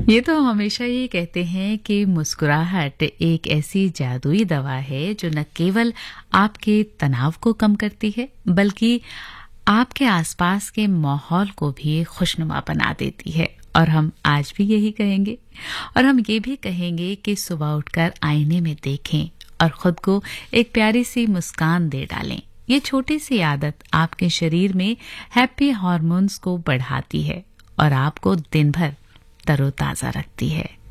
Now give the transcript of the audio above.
ये तो हम हमेशा ये कहते हैं कि मुस्कुराहट एक ऐसी जादुई दवा है जो न केवल आपके तनाव को कम करती है बल्कि आपके आसपास के माहौल को भी खुशनुमा बना देती है। और हम आज भी यही कहेंगे। और हम ये भी कहेंगे कि सुबह उठकर आईने में देखें और खुद को एक प्यारी सी मुस्कान दे डालें। ये छोटी सी आदत आपके शरीर में हैप्पी हार्मोन्स को बढ़ाती है और आपको दिन भर तरोताजा रखती है।